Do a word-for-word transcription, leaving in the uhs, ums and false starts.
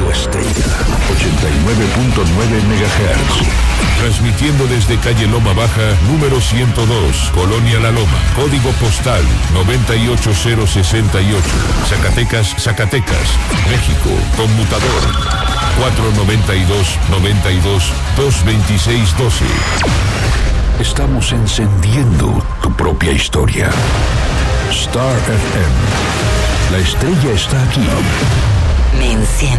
Radio Estrella, ochenta y nueve punto nueve megahertz. Transmitiendo desde calle Loma Baja, número ciento dos, Colonia La Loma, código postal noventa y ocho cero sesenta y ocho, Zacatecas, Zacatecas, México, conmutador cuatro noventa y dos, noventa y dos, dos veintiséis doce. Estamos encendiendo tu propia historia. Star F M. La estrella está aquí. Me enciende.